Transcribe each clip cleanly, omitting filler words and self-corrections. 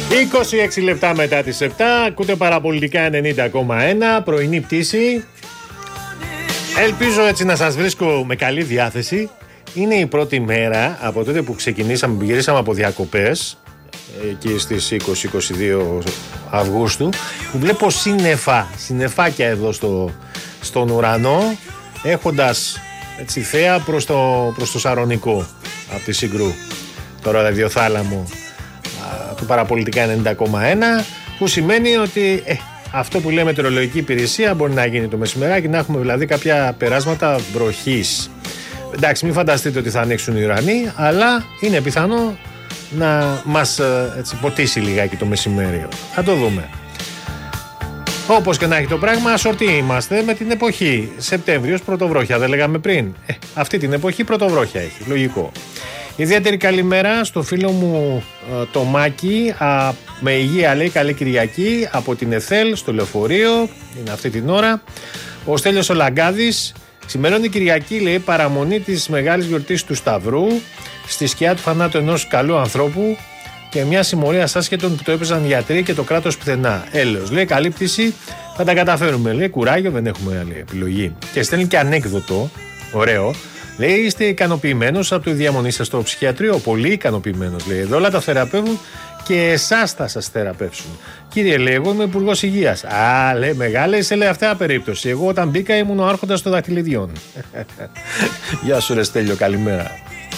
26 λεπτά μετά τις 7, ακούτε Παραπολιτικά 90,1, πρωινή πτήση. Ελπίζω έτσι να σας βρίσκω με καλή διάθεση. Είναι η πρώτη μέρα από τότε που γυρίσαμε από διακοπές, εκεί στις 20-22 Αυγούστου, που βλέπω συννεφάκια εδώ στον ουρανό, έχοντας έτσι θέα προς το Σαρονικό από τη Συγκρού, το ραδιοθάλαμο του Παραπολιτικά 90,1, που σημαίνει ότι αυτό που λέμε μετεωρολογική υπηρεσία μπορεί να γίνει το μεσημεράκι, να έχουμε δηλαδή κάποια περάσματα βροχής. Εντάξει, μην φανταστείτε ότι θα ανοίξουν οι ουρανοί, αλλά είναι πιθανό να μας ποτίσει λιγάκι το μεσημέρι. Θα το δούμε. Όπως και να έχει το πράγμα, σορτί είμαστε με την εποχή. Σεπτέμβριος, πρωτοβρόχια, δεν λέγαμε πριν. Αυτή την εποχή πρωτοβρόχια έχει, λογικό. Ιδιαίτερη καλημέρα στο φίλο μου το Μάκη, με υγεία λέει, καλή Κυριακή, από την ΕΘΕΛ στο λεωφορείο, είναι αυτή την ώρα. Ο Στέλιος ο Λαγκάδης, σημερινή Κυριακή λέει, παραμονή της μεγάλης γιορτής του Σταυρού, στη σκιά του θανάτου ενός καλού ανθρώπου και μια συμμορία άσχετων που το έπαιζαν γιατροί και το κράτος πουθενά. Έλεος, λέει, καλή πτήση, θα τα καταφέρουμε, λέει, κουράγιο, δεν έχουμε άλλη επιλογή. Και στέλνει και ανέκδοτο, ωραίο. Λέει, είστε ικανοποιημένος από τη διαμονή σας στο ψυχιατρίο? Πολύ ικανοποιημένος, λέει. Εδώ όλα τα θεραπεύουν και εσάς θα σας θεραπεύσουν. Κύριε, λέει, εγώ είμαι υπουργός υγείας. Α, λέει, μεγάλη, σε λέει αυτά περίπτωση. Εγώ όταν μπήκα ήμουν ο άρχοντας των δαχτυλιδιών. Γεια σου, ρε Στέλιο, καλημέρα.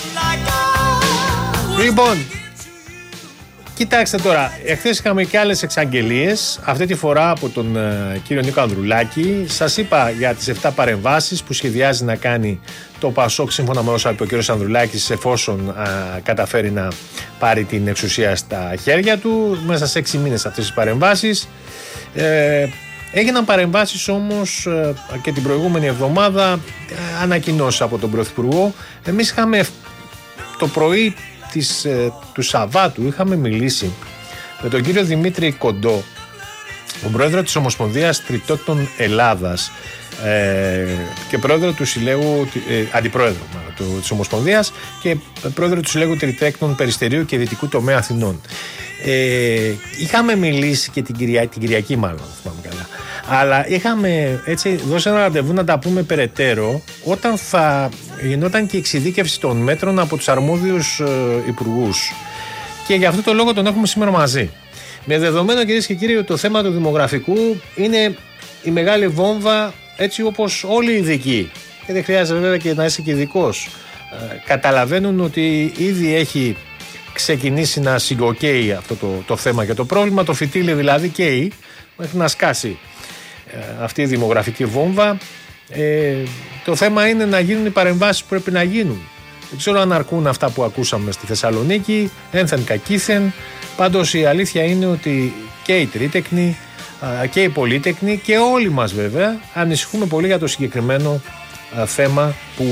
Λοιπόν, κοιτάξτε τώρα, εχθές είχαμε και άλλες εξαγγελίες, αυτή τη φορά από τον κύριο Νίκο Ανδρουλάκη. Σας είπα για τις 7 παρεμβάσεις που σχεδιάζει να κάνει το ΠΑΣΟΚ, σύμφωνα με όσα είπε ο κύριος Ανδρουλάκης, εφόσον καταφέρει να πάρει την εξουσία στα χέρια του, μέσα σε 6 μήνες αυτές τις παρεμβάσεις. Έγιναν παρεμβάσεις όμως και την προηγούμενη εβδομάδα, ανακοινώσεις από τον Πρωθυπουργό. Εμείς είχαμε το πρωί του Σαββάτου είχαμε μιλήσει με τον κύριο Δημήτρη Κοντό, τον πρόεδρο της Ομοσπονδίας Τριτότων Ελλάδας και πρόεδρο του Συλλέγου, αντιπρόεδρο της Ομοσπονδίας και πρόεδρο του Συλλέγου Τριτέκνων Περιστερίου και Δυτικού Τομέα Αθηνών. Είχαμε μιλήσει και την Κυριακή, μάλλον θυμάμαι καλά, αλλά είχαμε έτσι δώσει ένα ραντεβού να τα πούμε περαιτέρω όταν θα γινόταν και η εξειδίκευση των μέτρων από τους αρμόδιους υπουργούς, και γι' αυτό το λόγο τον έχουμε σήμερα μαζί. Με δεδομένο, κυρίες και κύριοι, το θέμα του δημογραφικού είναι η μεγάλη βόμβα, έτσι όπως όλοι οι ειδικοί, και δεν χρειάζεται βέβαια και να είσαι και ειδικός, καταλαβαίνουν ότι ήδη έχει ξεκινήσει να συγκοκαίει αυτό το θέμα και το πρόβλημα, το φυτίλι δηλαδή καίει μέχρι να σκάσει αυτή η δημογραφική βόμβα. Το θέμα είναι να γίνουν οι παρεμβάσεις που πρέπει να γίνουν. Δεν ξέρω αν αρκούν αυτά που ακούσαμε στη Θεσσαλονίκη, ένθεν κακήθεν. Πάντως η αλήθεια είναι ότι και οι τρίτεκνοι και οι πολίτεκνοι και όλοι μας βέβαια ανησυχούμε πολύ για το συγκεκριμένο θέμα, που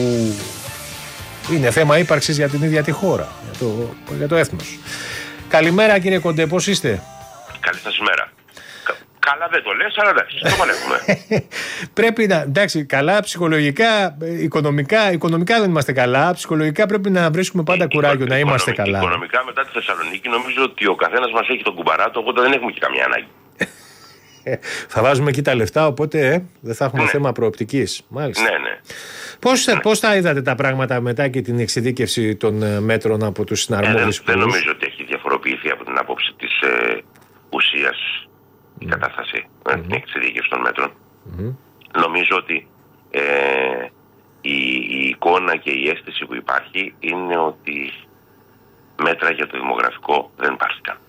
είναι θέμα ύπαρξης για την ίδια τη χώρα, για το έθνος. Καλημέρα κύριε Κοντέ, πώς είστε? Καλή σας ημέρα. Καλά δεν το λες, αλλά εντάξει, το παλεύουμε. Πρέπει να, εντάξει, καλά ψυχολογικά, οικονομικά δεν είμαστε καλά, ψυχολογικά πρέπει να βρίσκουμε πάντα κουράγιο να είμαστε καλά. Οικονομικά μετά τη Θεσσαλονίκη νομίζω ότι ο καθένας μας έχει τον κουμπαρά του, οπότε δεν έχουμε και καμία ανάγκη. Θα βάζουμε εκεί τα λεφτά, οπότε δεν θα έχουμε θέμα προοπτικής. Μάλιστα. Ναι. Πώς τα είδατε τα πράγματα μετά και την εξειδίκευση των μέτρων από τους συναρμόδιους υπουργούς? Δεν νομίζω ότι έχει διαφοροποιηθεί από την άποψη της ουσίας η κατάσταση με την εξειδίκευση των μέτρων. Νομίζω ότι η εικόνα και η αίσθηση που υπάρχει είναι ότι μέτρα για το δημογραφικό δεν υπάρχουν.